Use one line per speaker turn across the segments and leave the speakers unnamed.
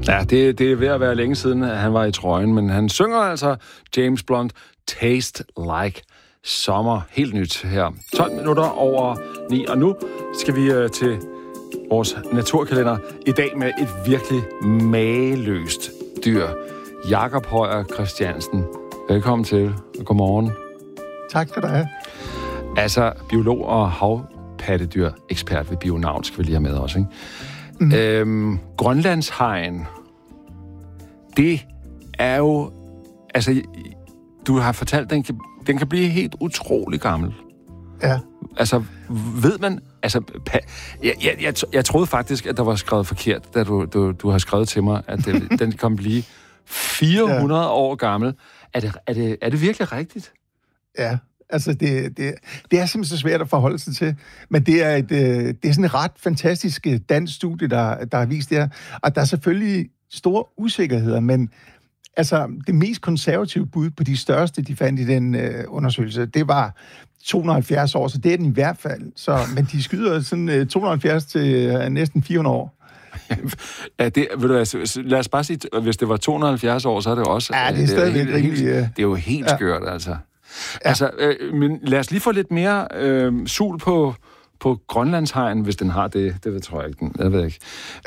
Ja, det er ved at være længe siden, at han var i trøjen, men han synger altså James Blunt, Taste Like Summer. Helt nyt her. 12 minutter over 9, og nu skal vi til vores naturkalender i dag med et virkelig mageløst dyr. Jakob Højer Christiansen. Velkommen til, og godmorgen.
Tak skal du have.
Altså, biolog og havpattedyr, ekspert ved Bionavn, skal vi lige have med os, ikke? Grønlandshajen, det er jo... Altså, du har fortalt, den kan blive helt utrolig gammel.
Ja.
Altså, ved man... Altså, jeg troede faktisk, at der var skrevet forkert, da du har skrevet til mig, at den kan blive 400 år gammel. Er det virkelig rigtigt?
Ja, altså det er simpelthen så svært at forholde sig til, men det er sådan et ret fantastisk dansk studie, der har vist det her, og der er selvfølgelig store usikkerheder, men altså det mest konservative bud på de største, de fandt i den undersøgelse, det var 270 år, så det er den i hvert fald. Men de skyder sådan 270 til næsten 400 år.
Ja, det, ved du hvad, lad os bare sige, hvis det var 270 år, så er det jo også...
Ja, det er stadigvæk rimelig...
Det er jo helt skørt, altså. Ja. Altså, men lad os lige få lidt mere sul på Grønlandshajen, hvis den har det. Det tror jeg ikke. Jeg ved ikke.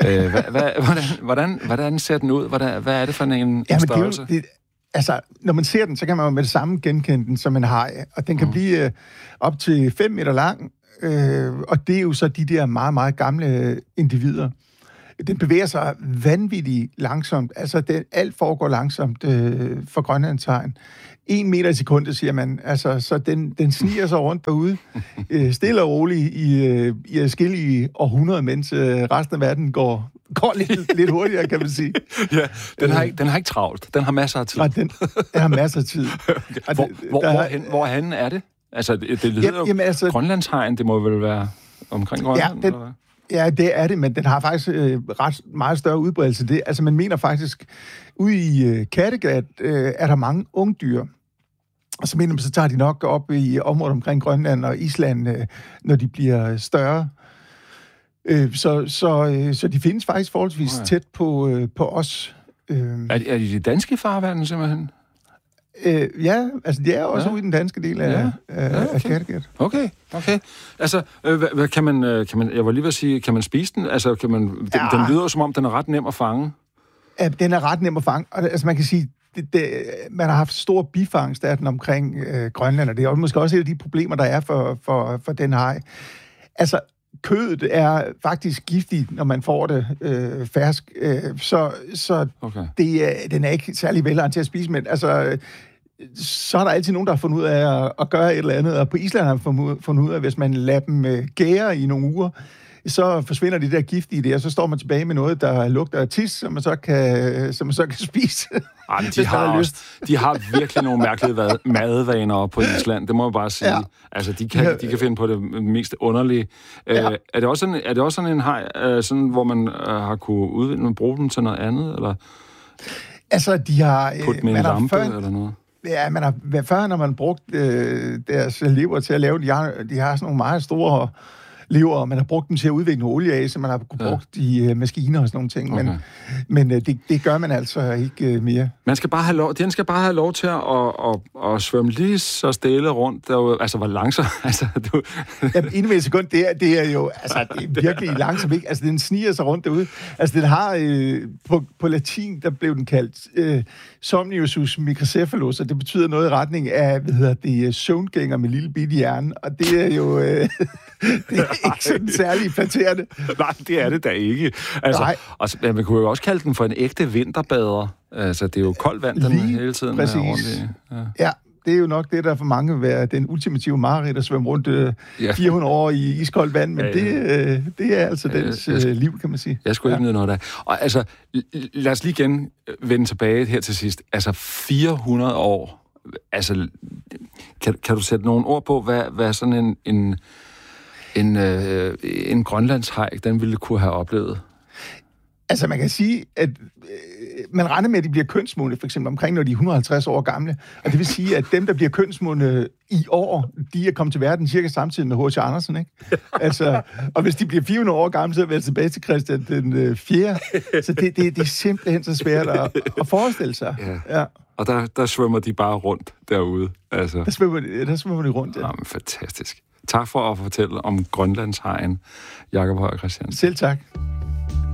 Hvordan ser den ud? Hvad er det for en størrelse?
Altså, når man ser den, så kan man jo med det samme genkende den som en haj. Og den kan blive op til 5 meter lang. Og det er jo så de der meget, meget gamle individer. Den bevæger sig vanvittigt langsomt. Altså, alt foregår langsomt for Grønlandshajen. 1 meter i sekundet, siger man. Altså, så den sniger sig rundt derude, stille og roligt i adskillige århundreder, mens resten af verden går lidt hurtigere, kan man sige. Ja,
den har ikke travlt. Den har masser af tid.
Nej, den har masser af tid.
Okay. Hvorhen er det? Altså, det lyder jo... Altså, Grønlandshajen, det må vel være omkring Grønland?
Ja, det er det, men den har faktisk ret meget større udbredelse. Det, altså, man mener faktisk, ude i Kattegat er der mange ungdyr. Og så mener man, så tager de nok op i området omkring Grønland og Island, når de bliver større. Så de findes faktisk forholdsvis tæt på os.
Er de danske farvande, simpelthen?
Ja, altså det er også ude i den danske del af Kattegat.
Okay. Altså, kan man, jeg var lige ved at sige, kan man spise den? Altså, den lyder jo som om, den er ret nem at fange.
Ja, den er ret nem at fange. Og, altså, man kan sige, man har haft stor bifangst af den omkring Grønland, og det er måske også et af de problemer, der er for den haj. Altså, kødet er faktisk giftigt, når man får det fersk, så okay. Den er ikke særlig velegnet til at spise, men altså, så er der altid nogen, der har fundet ud af at gøre et eller andet, og på Island har man fundet ud af, at hvis man lader dem gære i nogle uger, så forsvinder de der gift i det, og så står man tilbage med noget, der lugter af tis, som man så kan spise.
Ej, de har virkelig nogle mærkelige madvaner på Island, det må jeg bare sige. Ja. Altså, de kan finde på det mest underlige. Ja. Er det også sådan en haj, sådan, hvor man har kunne bruge dem til noget andet, eller?
Altså, de har...
Putte med en lampe, eller noget?
Ja, man har før, når man brugt deres lever til at lave, de har sådan nogle meget store lever, og man har brugt dem til at udvikle olie af, så man har brugt de maskiner og sådan nogle ting. Okay. Men det gør man altså ikke mere.
Den skal bare have lov til at svømme lige så stille rundt derude. Altså, hvor langsomt? Altså,
Jamen, inden ved et sekund, det er jo altså, det er virkelig langsomt, ikke? Altså, den sniger sig rundt derude. Altså, den har på latin, der blev den kaldt Somniusus microcephalus, og det betyder noget i retning af, søvngænger med lille bitte hjerne, og det er jo... det er ikke sådan særlig flatterende.
Nej, det er det da ikke. Altså, og man kunne jo også kalde den for en ægte vinterbader. Altså, det er jo koldt vand, den hele tiden.
Præcis. Rundt i. Ja, det er jo nok det, der for mange vil være den ultimative mareridt at svømme rundt 400 år i iskoldt vand, men det er altså dens liv, kan man sige. Jeg
skulle ikke noget der. Og altså, lad os lige igen vende tilbage her til sidst. Altså, 400 år. Altså, kan du sætte nogle ord på, hvad sådan en grønlandshaj, den ville kunne have oplevet?
Altså, man kan sige, at man regner med, at de bliver kønsmodne, for eksempel omkring, når de er 150 år gamle. Og det vil sige, at dem, der bliver kønsmodne i år, de er kommet til verden cirka samtidig med H.C. Andersen, ikke? Altså, og hvis de bliver 400 år gamle, så er vi tilbage til Christian den 4. Så det er simpelthen så svært at forestille sig. Ja.
Og der svømmer de bare rundt derude. Altså.
Der svømmer de rundt, ja.
Jamen, fantastisk. Tak for at fortælle om Grønlandshajen, Jakob Høyer Christiansen.
Selv tak.